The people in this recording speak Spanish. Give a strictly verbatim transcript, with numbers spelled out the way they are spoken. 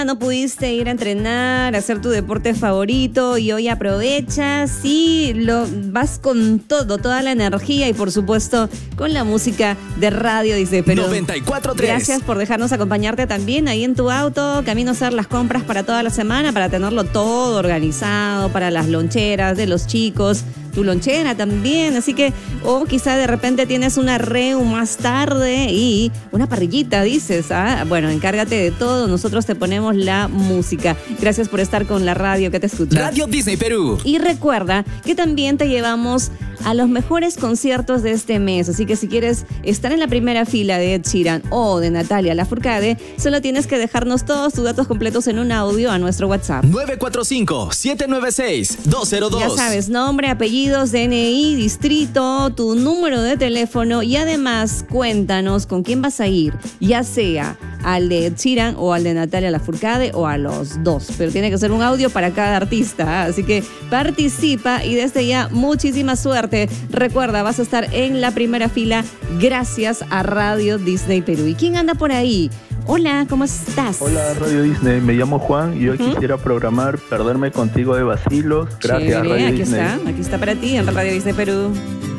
No pudiste ir a entrenar, a hacer tu deporte favorito y hoy aprovechas y lo vas con todo, toda la energía y por supuesto con la música de Radio Disney Perú. noventa y cuatro punto tres. Gracias por dejarnos acompañarte también ahí en tu auto, camino a hacer las compras para toda la semana, para tenerlo todo organizado, para las loncheras de los chicos, tu lonchera también, así que, o quizá de repente tienes una reu más tarde y una parrillita, dices, ah, bueno, encárgate de todo, nosotros te ponemos la música. Gracias por estar con la radio que te escucha. Radio Disney Perú. Y recuerda que también te llevamos a los mejores conciertos de este mes, así que si quieres estar en la primera fila de Ed Sheeran o de Natalia Lafourcade, solo tienes que dejarnos todos tus datos completos en un audio a nuestro WhatsApp. nueve cuatro cinco, siete nueve seis, dos cero dos. Ya sabes, nombre, apellidos, D N I, distrito, tu número de teléfono y además cuéntanos con quién vas a ir, ya sea al de Ed Sheeran o al de Natalia Lafourcade o a los dos, pero tiene que ser un audio para cada artista, así que participa y desde ya muchísima suerte. Recuerda, vas a estar en la primera fila gracias a Radio Disney Perú. ¿Y quién anda por ahí? Hola, ¿cómo estás? Hola Radio Disney, me llamo Juan y hoy uh-huh. quisiera programar Perderme Contigo de Bacilos. Gracias, Chévere, Radio aquí Disney. Está, aquí está para ti en Radio Disney Perú.